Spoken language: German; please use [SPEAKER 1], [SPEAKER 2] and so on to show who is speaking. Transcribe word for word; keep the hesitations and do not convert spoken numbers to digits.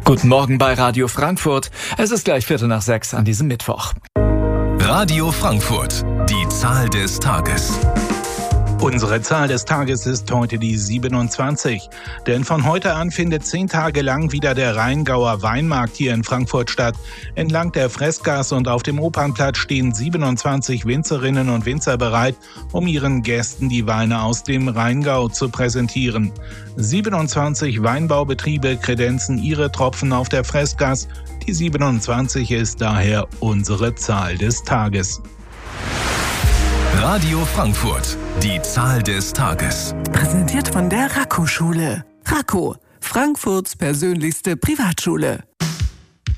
[SPEAKER 1] Guten Morgen bei Radio Frankfurt. Es ist gleich Viertel nach sechs an diesem Mittwoch.
[SPEAKER 2] Radio Frankfurt, die Zahl des Tages.
[SPEAKER 3] Unsere Zahl des Tages ist heute die siebenundzwanzig. Denn von heute an findet zehn Tage lang wieder der Rheingauer Weinmarkt hier in Frankfurt statt. Entlang der Fressgasse und auf dem Opernplatz stehen siebenundzwanzig Winzerinnen und Winzer bereit, um ihren Gästen die Weine aus dem Rheingau zu präsentieren. siebenundzwanzig Weinbaubetriebe kredenzen ihre Tropfen auf der Fressgasse. Die siebenundzwanzig ist daher unsere Zahl des Tages.
[SPEAKER 2] Radio Frankfurt, die Zahl des Tages.
[SPEAKER 4] Präsentiert von der Racco-Schule. Racco, Frankfurts persönlichste Privatschule.